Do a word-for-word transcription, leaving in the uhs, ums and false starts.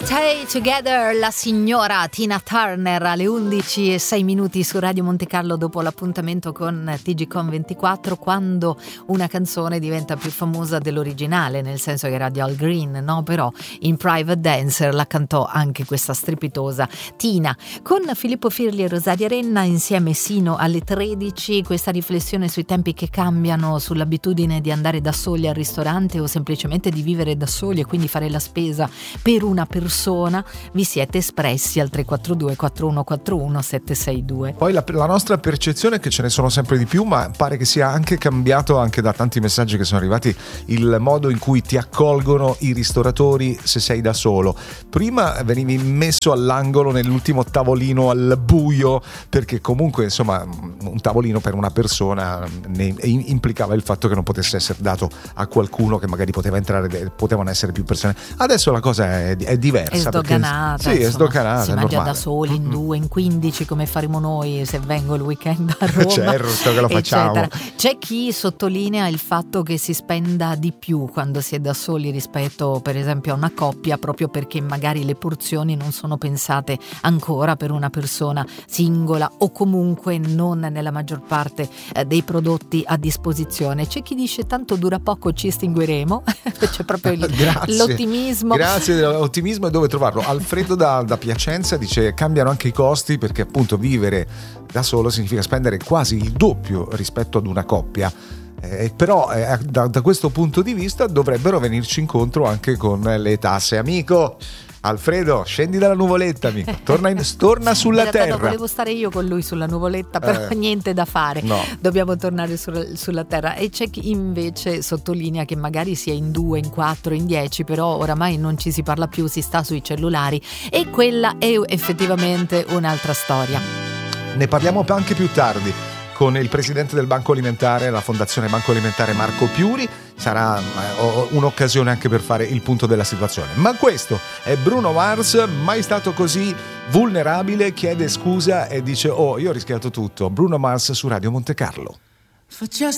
Stay Together, la signora Tina Turner alle undici e sei minuti su Radio Monte Carlo, dopo l'appuntamento con T G Con ventiquattro, quando una canzone diventa più famosa dell'originale, nel senso che era di Al Green, no? Però in Private Dancer la cantò anche questa strepitosa Tina. Con Filippo Firli e Rosaria Renna insieme sino alle tredici, questa riflessione sui tempi che cambiano, sull'abitudine di andare da soli al ristorante o semplicemente di vivere da soli e quindi fare la spesa per una persona. Vi siete espressi al tre quattro due quattro uno quattro uno sette sei due. Poi la, la nostra percezione è che ce ne sono sempre di più, ma pare che sia anche cambiato, anche da tanti messaggi che sono arrivati, il modo in cui ti accolgono i ristoratori se sei da solo. Prima venivi messo all'angolo nell'ultimo tavolino al buio, perché comunque insomma un tavolino per una persona ne implicava il fatto che non potesse essere dato a qualcuno che magari poteva entrare, potevano essere più persone. Adesso la cosa è, è diversa. È sdoganata, perché, sì, è sdoganata, si è mangia normale. Da soli, in due, in quindici, come faremo noi se vengo il weekend a Roma. Certo che lo facciamo. Eccetera. C'è chi sottolinea il fatto che si spenda di più quando si è da soli rispetto per esempio a una coppia, proprio perché magari le porzioni non sono pensate ancora per una persona singola o comunque non nella maggior parte eh, dei prodotti a disposizione. C'è chi dice tanto dura poco, ci estingueremo. C'è proprio il, l'ottimismo. Grazie dell'ottimismo. E dove trovarlo? Alfredo da, da Piacenza dice: cambiano anche i costi, perché appunto vivere da solo significa spendere quasi il doppio rispetto ad una coppia. Eh, però eh, da, da questo punto di vista dovrebbero venirci incontro anche con le tasse. Amico Alfredo, scendi dalla nuvoletta, amico. Torna, in, torna sulla in realtà terra. Volevo stare io con lui sulla nuvoletta, però eh, niente da fare. No. Dobbiamo tornare sul, sulla terra. E c'è chi invece sottolinea che magari si è in due, in quattro, in dieci, però oramai non ci si parla più, si sta sui cellulari, e quella è effettivamente un'altra storia. Ne parliamo anche più tardi con il presidente del Banco Alimentare, la Fondazione Banco Alimentare, Marco Piuri. Sarà eh, un'occasione anche per fare il punto della situazione. Ma questo è Bruno Mars, mai stato così vulnerabile, chiede scusa e dice: oh, io ho rischiato tutto. Bruno Mars su Radio Monte Carlo. For just